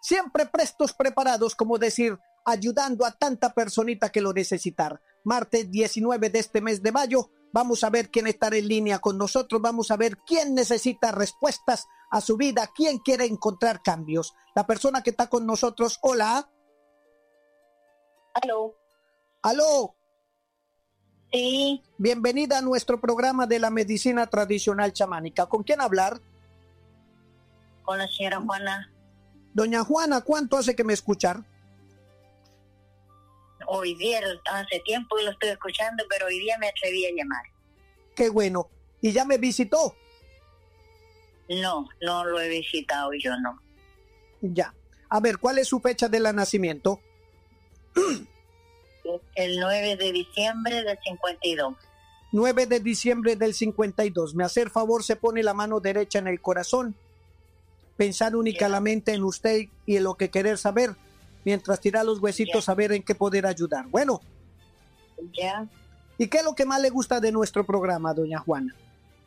siempre prestos, preparados, como decir, ayudando a tanta personita que lo necesitar. Martes 19 de este mes de mayo, vamos a ver quién estará en línea con nosotros, vamos a ver quién necesita respuestas a su vida, quién quiere encontrar cambios. La persona que está con nosotros, hola. Aló. Aló. Sí. Bienvenida a nuestro programa de la medicina tradicional chamánica. ¿Con quién hablar? Con la señora Juana. Doña Juana, ¿cuánto hace que me escuchar? Hoy día, hace tiempo que lo estoy escuchando, pero hoy día me atreví a llamar. Qué bueno. ¿Y ya me visitó? No, no lo he visitado yo, no. Ya. A ver, ¿cuál es su fecha de nacimiento? El 9 de diciembre del 52. 9 de diciembre del 52. Me hace el favor, se pone la mano derecha en el corazón. Pensar únicamente en usted y en lo que querer saber, mientras tira los huesitos a ver en qué poder ayudar. Bueno. Ya. ¿Y qué es lo que más le gusta de nuestro programa, doña Juana?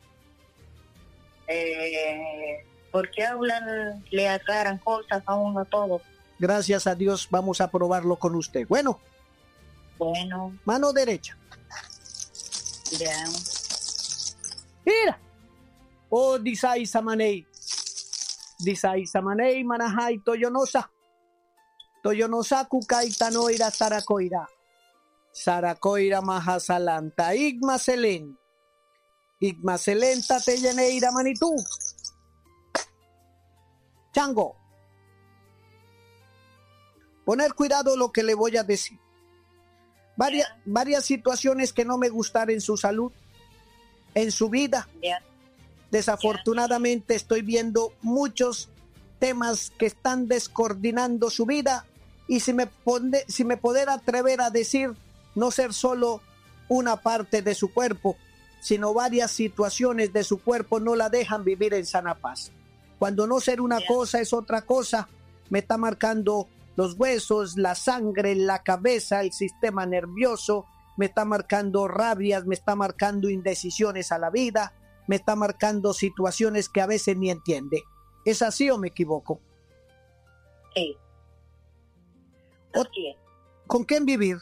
Porque hablan, le aclaran cosas a uno todo. Gracias a Dios, vamos a probarlo con usted. Bueno. Bueno. Mano derecha. Ya. Mira. Oh, disai samanei. Disai samanei manahai toyonosa. Toyonosa kukai tanoira sarakoira. Sarakoira mahasalanta. Igma selen. Igma selenta te lleneira manitú. Chango. Poner cuidado lo que le voy a decir. Varias situaciones que no me gustaron en su salud, en su vida. Desafortunadamente estoy viendo muchos temas que están descoordinando su vida y si me pudiera atrever a decir, no ser solo una parte de su cuerpo, sino varias situaciones de su cuerpo no la dejan vivir en sana paz. Cuando no ser una cosa es otra cosa, me está marcando los huesos, la sangre, la cabeza, el sistema nervioso, me está marcando rabias, me está marcando indecisiones a la vida, me está marcando situaciones que a veces ni entiende. ¿Es así o me equivoco? Sí. ¿Con quién vivir?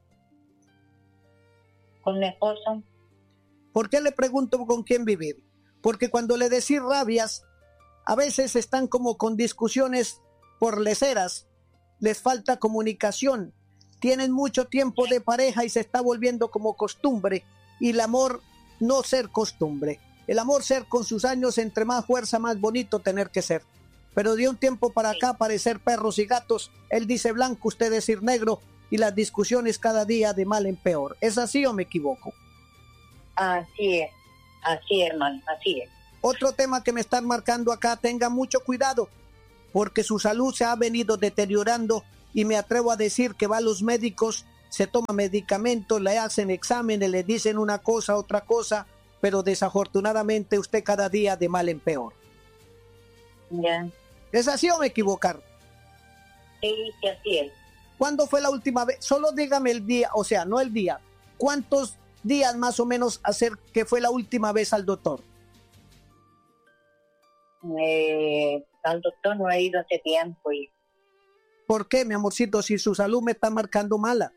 Con mi esposo. ¿Por qué le pregunto con quién vivir? Porque cuando le decís rabias, a veces están como con discusiones por leceras, les falta comunicación, tienen mucho tiempo de pareja y se está volviendo como costumbre, y el amor no ser costumbre, el amor ser con sus años, entre más fuerza, más bonito tener que ser. Pero de un tiempo para acá parecer perros y gatos, él dice blanco, usted decir negro, y las discusiones cada día de mal en peor. ¿Es así o me equivoco? Así es, hermano, así es. Otro tema que me están marcando acá, tenga mucho cuidado, porque su salud se ha venido deteriorando y me atrevo a decir que va a los médicos, se toma medicamentos, le hacen exámenes, le dicen una cosa, otra cosa, pero desafortunadamente usted cada día de mal en peor. Ya. ¿Es así o me equivocar? Sí, así es. ¿Cuándo fue la última vez? Solo dígame el día, o sea, no el día. ¿Cuántos días más o menos hacer que fue la última vez al doctor? Al doctor no he ido hace tiempo. ¿Por qué, mi amorcito? Si su salud me está marcando mala.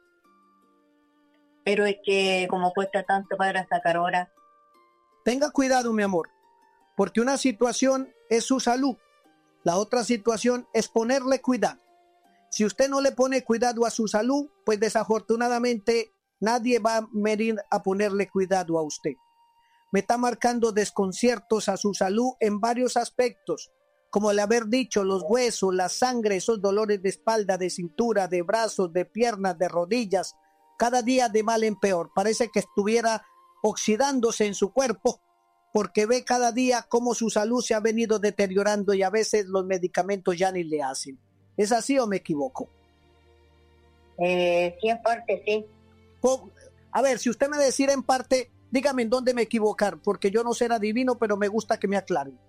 Pero es que como cuesta tanto para sacar hora. Tenga cuidado, mi amor, porque una situación es su salud, la otra situación es ponerle cuidado. Si usted no le pone cuidado a su salud, pues desafortunadamente nadie va a venir a ponerle cuidado a usted. Me está marcando desconciertos a su salud en varios aspectos, como le haber dicho, los huesos, la sangre, esos dolores de espalda, de cintura, de brazos, de piernas, de rodillas, cada día de mal en peor. Parece que estuviera oxidándose en su cuerpo, porque ve cada día cómo su salud se ha venido deteriorando y a veces los medicamentos ya ni le hacen. ¿Es así o me equivoco? Sí, en parte sí. A ver, si usted me decide en parte, dígame en dónde me equivocar, porque yo no seré adivino, pero me gusta que me aclaren.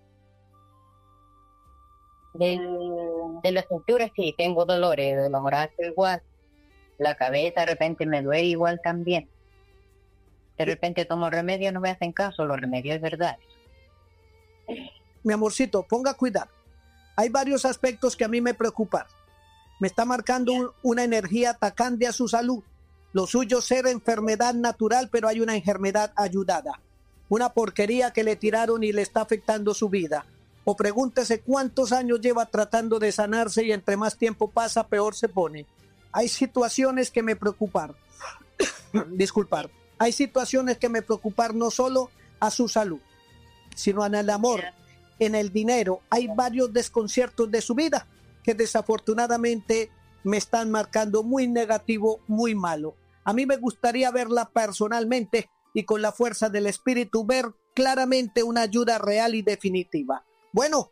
De la cintura sí, tengo dolores, de los brazos igual. La cabeza de repente me duele igual también. De repente tomo remedio, no me hacen caso, los remedios es verdad. Mi amorcito, ponga cuidado. Hay varios aspectos que a mí me preocupan. Me está marcando una energía atacante a su salud. Lo suyo ser enfermedad natural, pero hay una enfermedad ayudada. Una porquería que le tiraron y le está afectando su vida. O pregúntese cuántos años lleva tratando de sanarse y entre más tiempo pasa, peor se pone. Hay situaciones que me preocupan. Disculpar. Hay situaciones que me preocupan no solo a su salud, sino en el amor, en el dinero. Hay varios desconciertos de su vida que desafortunadamente me están marcando muy negativo, muy malo. A mí me gustaría verla personalmente y con la fuerza del espíritu ver claramente una ayuda real y definitiva. Bueno.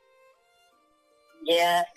Ya,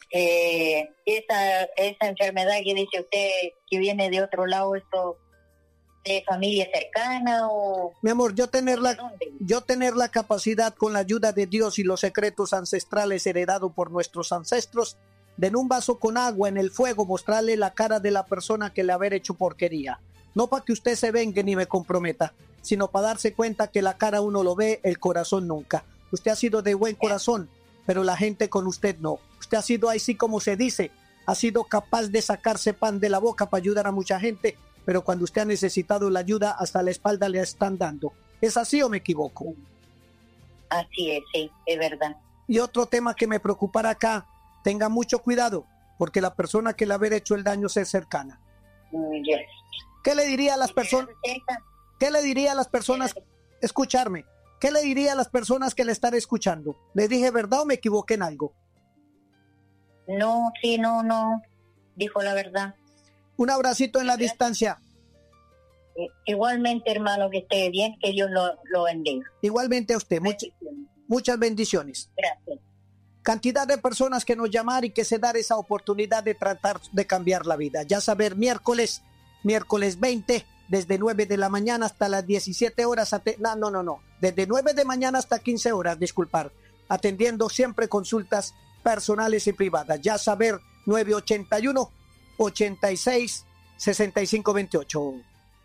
esa enfermedad que dice usted que viene de otro lado, ¿esto de familia cercana o...? Mi amor, yo tener la capacidad con la ayuda de Dios y los secretos ancestrales heredados por nuestros ancestros, de en un vaso con agua en el fuego mostrarle la cara de la persona que le haber hecho porquería. No para que usted se vengue ni me comprometa, sino para darse cuenta que la cara uno lo ve, el corazón nunca. Usted ha sido de buen corazón, pero la gente con usted no. Usted ha sido así como se dice, ha sido capaz de sacarse pan de la boca para ayudar a mucha gente, pero cuando usted ha necesitado la ayuda, hasta la espalda le están dando. ¿Es así o me equivoco? Así es, sí, es verdad. Y otro tema que me preocupará acá, tenga mucho cuidado, porque la persona que le haber hecho el daño es cercana. Yes. ¿Qué le diría a las personas? ¿Qué le diría a las personas? Escucharme. ¿Qué le diría a las personas que le están escuchando? ¿Le dije verdad o me equivoqué en algo? No, sí, no. Dijo la verdad. Un abracito en la distancia. Igualmente, hermano, que esté bien, que Dios lo bendiga. Igualmente a usted. Muchas bendiciones. Gracias. Cantidad de personas que nos llamar y que se dar esa oportunidad de tratar de cambiar la vida. Ya saber, miércoles 20, desde 9 de la mañana hasta las 17 horas. No. Desde 9 de mañana hasta 15 horas, disculpar. Atendiendo siempre consultas personales y privadas. Ya saber, 981-86-6528.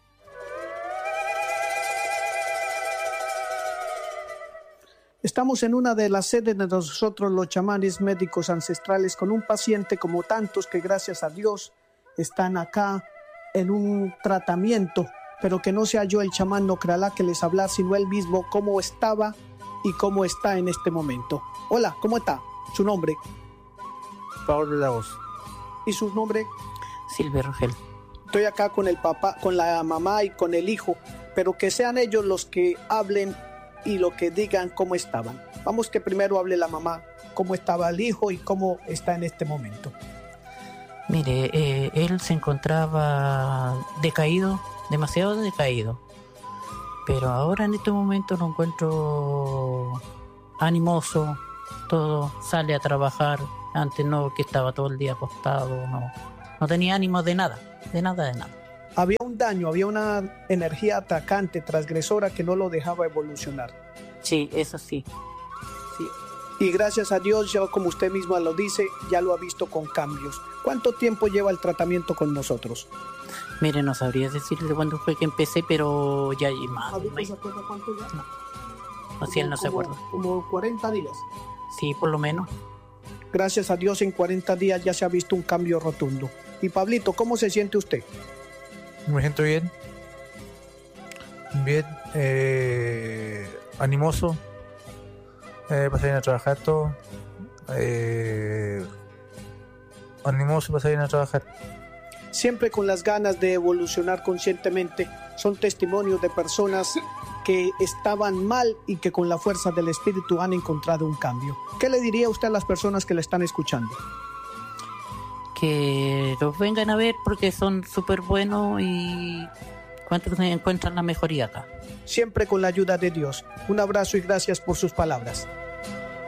Estamos en una de las sedes de nosotros los chamanes médicos ancestrales con un paciente como tantos que gracias a Dios están acá en un tratamiento, pero que no sea yo el chamán Nocralá que les hablar, sino él mismo cómo estaba y cómo está en este momento. Hola, ¿cómo está? ¿Su nombre? Pablo Lagos. ¿Y su nombre? Silvia Rogel. Estoy acá con el papá, con la mamá y con el hijo, pero que sean ellos los que hablen y lo que digan cómo estaban. Vamos que primero hable la mamá, cómo estaba el hijo y cómo está en este momento. Mire, él se encontraba decaído, demasiado decaído, pero ahora en este momento lo encuentro animoso, todo, sale a trabajar. Antes no, que estaba todo el día acostado, no tenía ánimo de nada. Había un daño, había una energía atacante, transgresora que no lo dejaba evolucionar. Sí, eso sí. Y gracias a Dios, ya como usted misma lo dice, ya lo ha visto con cambios. ¿Cuánto tiempo lleva el tratamiento con nosotros? Mire, no sabría decirle cuándo fue que empecé, pero ya hay más. ¿Se acuerda cuánto ya? No. Así él no se acuerda. Como 40 días. Sí, por lo menos. Gracias a Dios, en 40 días ya se ha visto un cambio rotundo. Y Pablito, ¿cómo se siente usted? Me siento bien. Bien. Animoso. Para salir a trabajar todo. Animoso para salir a trabajar. Siempre con las ganas de evolucionar conscientemente. Son testimonios de personas que estaban mal y que con la fuerza del espíritu han encontrado un cambio. ¿Qué le diría usted a las personas que le están escuchando? Que los vengan a ver porque son súper buenos y encuentran la mejoría acá. Siempre con la ayuda de Dios. Un abrazo y gracias por sus palabras.